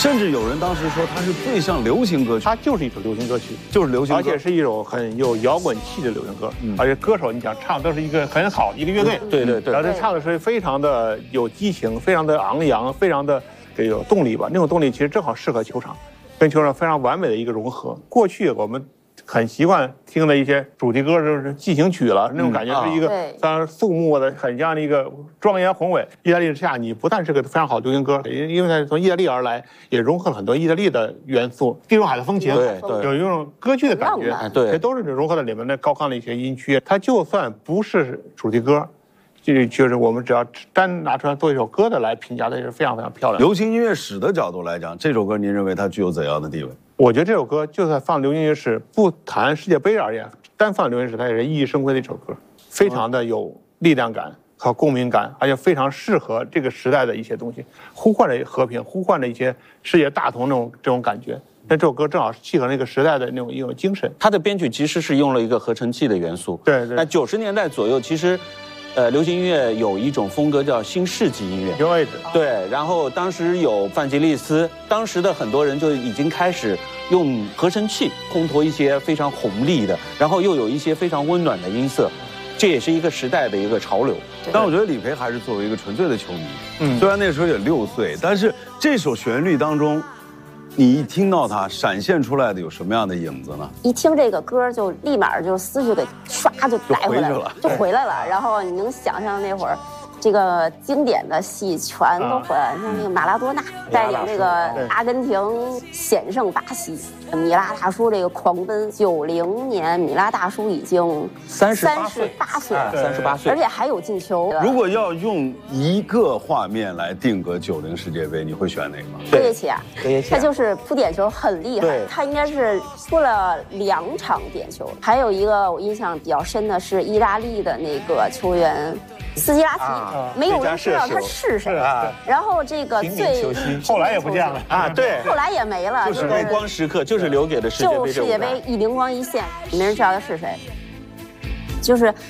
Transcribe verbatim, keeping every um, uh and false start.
甚至有人当时说它是最像流行歌曲， 它就是一首流行歌曲， 就是流行歌， 而且是一首很有摇滚气的流行歌。嗯、而且歌手你讲唱都是一个很好的一个乐队， 嗯、对对对， 然后这唱的是非常的有激情，非常的昂扬，非常的有动力吧。那种动力其实正好适合球场，跟球场非常完美的一个融合。过去我们很习惯听的一些主题歌就是进行曲了，那种感觉是一个非常肃穆的，很像一个庄严宏伟。意大利之夏，你不但是个非常好的流行歌，因为它是从意大利而来，也融合了很多意大利的元素，地中海的风情， 对对， 有一种歌剧的感觉， 对， 这都是融合在里面的高亢的一些音区。它就算不是主题歌，这就是我们只要单拿出来做一首歌的来评价，它也是非常非常漂亮。 流行音乐史的角度来讲，这首歌您认为它具有怎样的地位？ 我觉得这首歌就算放流行音乐史，不谈世界杯而言，单放流行史，它也是熠熠生辉的一首歌，非常的有力量感和共鸣感，而且非常适合这个时代的一些东西，呼唤着和平，呼唤着一些世界大同那种这种感觉。那这首歌正好契合那个时代的那种一种精神。 它的编曲其实是用了一个合成器的元素。 对对。 那九十年代左右，其实。呃，流行音乐有一种风格叫新世纪音乐 ，New Age。 对，然后当时有范吉利斯，当时的很多人就已经开始用合成器烘托一些非常宏丽的，然后又有一些非常温暖的音色，这也是一个时代的一个潮流。 但我觉得李培还是作为一个纯粹的球迷，嗯，虽然那时候也六岁，但是这首旋律当中。你一听到它闪现出来的有什么样的影子呢？ 一听这个歌就立马就思绪给唰就带回来了，就回来了。然后你能想象那会儿，这个经典的戏全都回来了，像那个马拉多纳带领这个阿根廷险胜巴西，米拉大叔这个狂奔。九零年米拉大叔已经三十八岁，八岁， 三十八岁， 而且还有进球。 如果要用一个画面来定格九零世界杯，你会选哪个？ 戈耶齐亚，他就是扑点球很厉害，他应该是出了两场点球。还有一个我印象比较深的是意大利的那个球员。斯基拉奇、啊、没有人知道他是谁，啊、然后这个最后来也不见了啊，对， 后来也没了， 就是微光时刻，就是留给了世界杯， 就世界杯一灵光一现，没人知道他是谁。就是